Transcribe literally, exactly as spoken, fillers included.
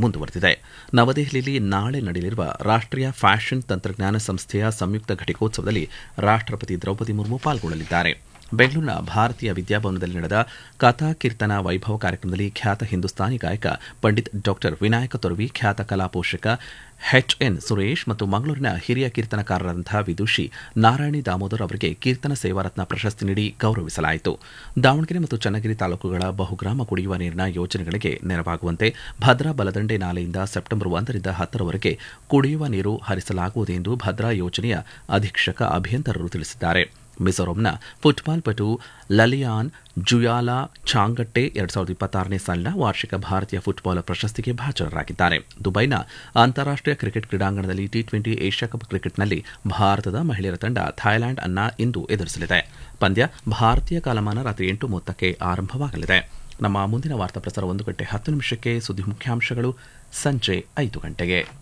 ಮುಂದುವರೆದಿದೆ. ನವದೆಹಲಿಯಲ್ಲಿ ನಾಳೆ ನಡೆಯಲಿರುವ ರಾಷ್ಟೀಯ ಫ್ಯಾಷನ್ ತಂತ್ರಜ್ಞಾನ ಸಂಸ್ಥೆಯ ಸಂಯುಕ್ತ ಘಟಿಕೋತ್ಸವದಲ್ಲಿ ರಾಷ್ಟಪತಿ ದ್ರೌಪದಿ ಮುರ್ಮು ಪಾಲ್ಗೊಳ್ಳಲಿದ್ದಾರೆ. ಬೆಂಗಳೂರಿನ ಭಾರತೀಯ ವಿದ್ಯಾಭವನದಲ್ಲಿ ನಡೆದ ಕಥಾ ಕೀರ್ತನ ವೈಭವ ಕಾರ್ಯಕ್ರಮದಲ್ಲಿ ಖ್ಯಾತ ಹಿಂದೂಸ್ತಾನಿ ಗಾಯಕ ಪಂಡಿತ್ ಡಾಕ್ಟರ್ ವಿನಾಯಕ ತೊರವಿ, ಖ್ಯಾತ ಕಲಾ ಪೋಷಕ ಎಚ್ಎನ್ ಸುರೇಶ್ ಮತ್ತು ಮಂಗಳೂರಿನ ಹಿರಿಯ ಕೀರ್ತನಕಾರರಾದಂತಹ ವಿದುಷಿ ನಾರಾಯಣಿ ದಾಮೋದರ್ ಅವರಿಗೆ ಕೀರ್ತನ ಸೇವಾರತ್ನ ಪ್ರಶಸ್ತಿ ನೀಡಿ ಗೌರವಿಸಲಾಯಿತು. ದಾವಣಗೆರೆ ಮತ್ತು ಚನ್ನಗಿರಿ ತಾಲೂಕುಗಳ ಬಹುಗ್ರಾಮ ಕುಡಿಯುವ ನೀರಿನ ಯೋಜನೆಗಳಿಗೆ ನೆರವಾಗುವಂತೆ ಭದ್ರಾ ಬಲದಂಡೆ ನಾಲೆಯಿಂದ ಸೆಪ್ಟೆಂಬರ್ ಒಂದರಿಂದ ಹತ್ತರವರೆಗೆ ಕುಡಿಯುವ ನೀರು ಹರಿಸಲಾಗುವುದು ಎಂದು ಭದ್ರಾ ಯೋಜನೆಯ ಅಧೀಕ್ಷಕ ಅಭಿಯಂತರರು ತಿಳಿಸಿದ್ದಾರೆ. ಮಿಜೋರಂನ ಫುಟ್ಬಾಲ್ ಪಟು ಲಲಿಯಾನ್ ಜುಯಾಲಾ ಚಾಂಗಟ್ಟೆ ಎರಡ್ ಸಾವಿರದ ಇಪ್ಪತ್ತಾರನೇ ಸಾಲಿನ ವಾರ್ಷಿಕ ಭಾರತೀಯ ಫುಟ್ಬಾಲ್ ಪ್ರಶಸ್ತಿಗೆ ಭಾಜನರಾಗಿದ್ದಾರೆ. ದುಬೈನ ಅಂತಾರಾಷ್ಟೀಯ ಕ್ರಿಕೆಟ್ ಕ್ರೀಡಾಂಗಣದಲ್ಲಿ ಟಿ ಟ್ವೆಂಟಿ ಏಷ್ಯಾ ಕಪ್ ಕ್ರಿಕೆಟ್ನಲ್ಲಿ ಭಾರತದ ಮಹಿಳೆಯರ ತಂಡ ಥಾಯ್ಲೆಂಡ್ ಅನ್ನ ಇಂದು ಎದುರಿಸಲಿದೆ. ಪಂದ್ಯ ಭಾರತೀಯ ಕಾಲಮಾನ ರಾತ್ರಿ ಎಂಟು ಮೂವತ್ತಕ್ಕೆ ಆರಂಭವಾಗಲಿದೆ. ನಮ್ಮ ಮುಂದಿನ ವಾರ್ತಾ ಪ್ರಸಾರ ಒಂದು ಗಂಟೆ ಹತ್ತು ನಿಮಿಷಕ್ಕೆ. ಸುದ್ದಿ ಮುಖ್ಯಾಂಶಗಳು ಸಂಜೆ ಐದು ಗಂಟೆಗೆ.